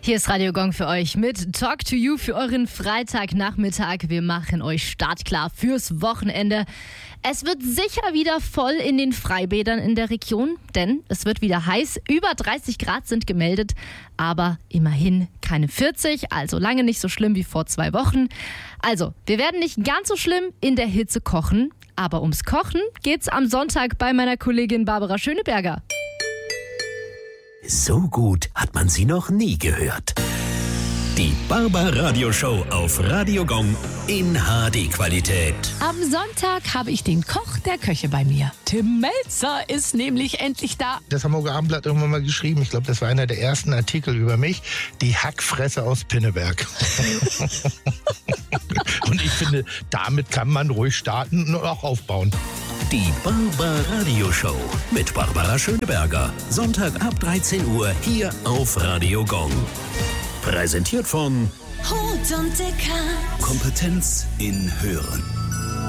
Hier ist Radio Gong für euch mit Talk to You für euren Freitagnachmittag. Wir machen euch startklar fürs Wochenende. Es wird sicher wieder voll in den Freibädern in der Region, denn es wird wieder heiß. Über 30 Grad sind gemeldet, aber immerhin keine 40, also lange nicht so schlimm wie vor 2 Wochen. Also, wir werden nicht ganz so schlimm in der Hitze kochen, aber ums Kochen geht's am Sonntag bei meiner Kollegin Barbara Schöneberger. So gut hat man sie noch nie gehört. Die Barbara-Radio-Show auf Radio Gong in HD-Qualität. Am Sonntag habe ich den Koch der Köche bei mir. Tim Melzer ist nämlich endlich da. Das Hamburger Abendblatt irgendwann mal geschrieben. Ich glaube, das war einer der ersten Artikel über mich. Die Hackfresse aus Pinneberg. Und ich finde, damit kann man ruhig starten und auch aufbauen. Die Barbara-Radio-Show mit Barbara Schöneberger. Sonntag ab 13 Uhr hier auf Radio Gong. Präsentiert von Rot und Dicker. Kompetenz in Hören.